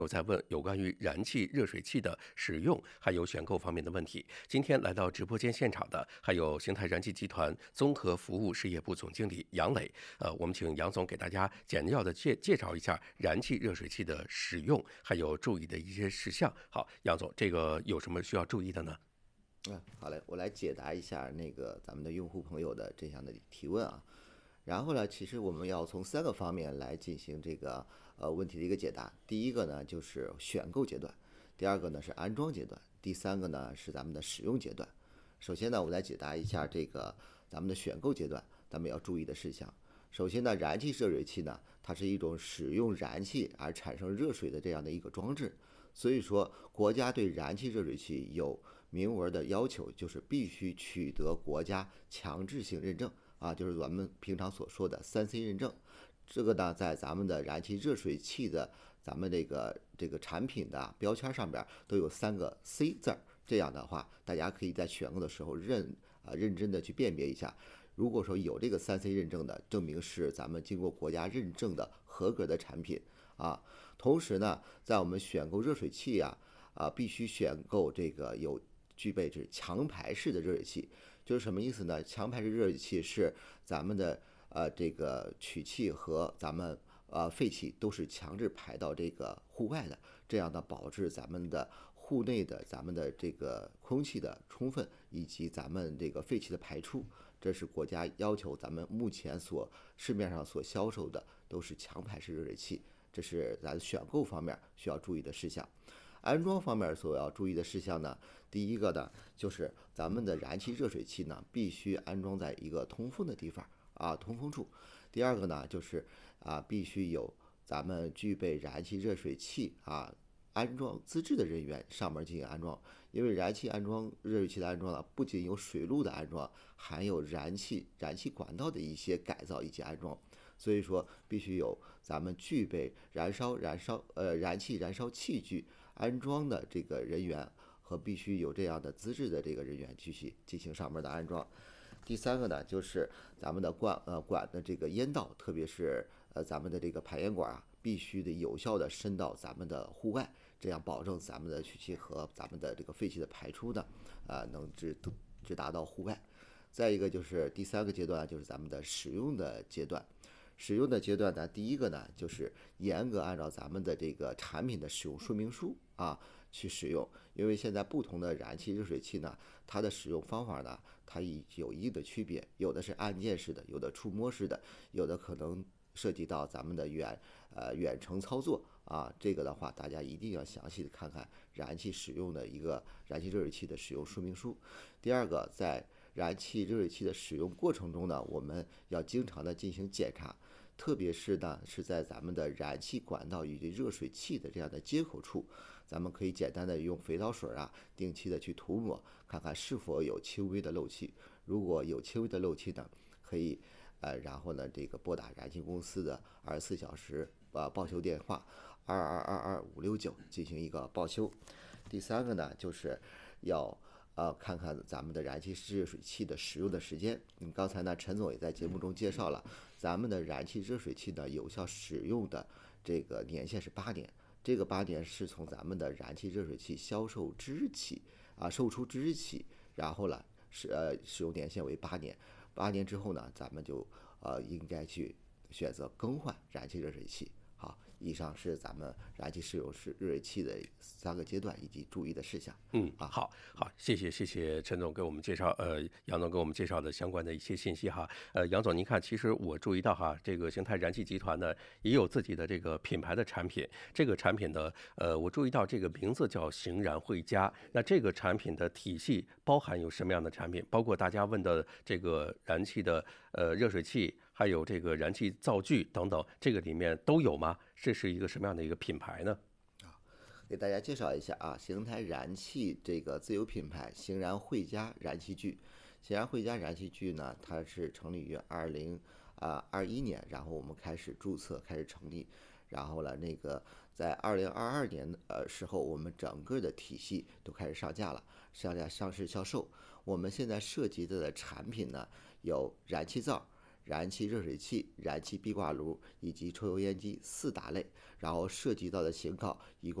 有在问有关于燃气热水器的使用还有选购方面的问题。今天来到直播间现场的还有邢台燃气集团综合服务事业部总经理杨磊。我们请杨总给大家简要的介绍一下燃气热水器的使用还有注意的一些事项。好，杨总，这个有什么需要注意的呢？ 好嘞，我来解答一下咱们的用户朋友的这样的提问啊。然后呢，其实我们要从3个方面来进行问题的一个解答。第一个呢就是选购阶段，第二个呢是安装阶段，第三个呢是咱们的使用阶段。首先呢，我们来解答一下咱们的选购阶段咱们要注意的事项。首先呢，燃气热水器呢，它是一种使用燃气而产生热水的这样的一个装置，所以说国家对燃气热水器有明文的要求，就是必须取得国家强制性认证啊，就是咱们平常所说的3C 认证。这个呢，在咱们的燃气热水器的咱们这个产品的标签上边都有3个 C 字儿。这样的话，大家可以在选购的时候认真的去辨别一下。如果说有这个3C 认证的，证明是咱们经过国家认证的合格的产品啊。同时呢，在我们选购热水器必须选购这个具备强排式的热水器。就是什么意思呢？强排式热水器是咱们的这个取气和咱们废气都是强制排到这个户外的，这样呢保证咱们的户内的咱们的这个空气的充分，以及咱们这个废气的排出。这是国家要求，咱们目前市面上所销售的都是强排式热水器，这是咱选购方面需要注意的事项。安装方面所要注意的事项呢，第一个呢就是咱们的燃气热水器呢必须安装在一个通风的地方通风处。第二个呢就是必须有咱们具备燃气热水器安装资质的人员上门进行安装。因为燃气热水器的安装呢，不仅有水路的安装，还有燃气管道的一些改造以及安装。所以说，必须有咱们具备燃气燃烧器具安装的这个人员，和必须有这样的资质的这个人员继续进行上门的安装。第三个呢，就是咱们的管的这个烟道，特别是咱们的这个排烟管必须得有效的伸到咱们的户外，这样保证咱们的取气和咱们的这个废气的排出呢，能直达到户外。再一个就是第3个阶段，就是咱们的使用的阶段。使用的阶段呢，第一个呢就是严格按照咱们的这个产品的使用说明书去使用。因为现在不同的燃气热水器呢，它的使用方法呢，它有一定的区别，有的是按键式的，有的触摸式的，有的可能涉及到咱们的远程操作这个的话，大家一定要详细的看看燃气热水器的使用说明书。第二个，在燃气热水器的使用过程中呢，我们要经常的进行检查，特别是在咱们的燃气管道以及热水器的这样的接口处，咱们可以简单的用肥皂水定期的去涂抹，看看是否有轻微的漏气。如果有轻微的漏气呢，可以然后呢拨打燃气公司的24小时报修电话22222569进行一个报修。第三个呢，就是要看看咱们的燃气热水器的使用的时间。刚才呢，陈总也在节目中介绍了，咱们的燃气热水器呢有效使用的这个年限是8年。这个8年是从咱们的燃气热水器销售之日起售出之日起，然后呢使用年限为8年。8年之后呢，咱们就应该去选择更换燃气热水器。好，以上是咱们燃气热水器的3个阶段以及注意的事项。 好，谢谢陈总给我们介绍，杨总给我们介绍的相关的一些信息哈。杨总，您看，其实我注意到这个邢台燃气集团呢也有自己的这个品牌的产品，这个产品的我注意到这个名字叫邢燃汇佳。那这个产品的体系包含有什么样的产品？包括大家问的这个燃气的热水器，还有这个燃气灶具等等，这个里面都有吗？这是一个什么样的一个品牌呢？ 给大家介绍一下邢台燃气这个自有品牌邢燃汇佳燃气具。邢燃汇佳燃气具呢，它是成立于2021年，然后我们开始注册开始成立，然后呢在2022年时候，我们整个的体系都开始上架了，上市销售。我们现在涉及的产品呢有燃气灶、 燃气热水器、燃气壁挂炉以及抽油烟机4大类，然后涉及到的型号一共